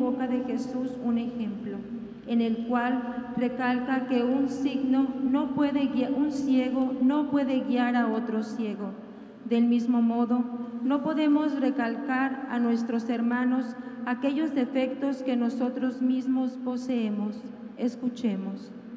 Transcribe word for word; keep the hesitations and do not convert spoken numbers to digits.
boca de Jesús un ejemplo, en el cual recalca que un signo no puede guiar, un ciego no puede guiar a otro ciego. Del mismo modo, no podemos recalcar a nuestros hermanos aquellos defectos que nosotros mismos poseemos. Escuchemos.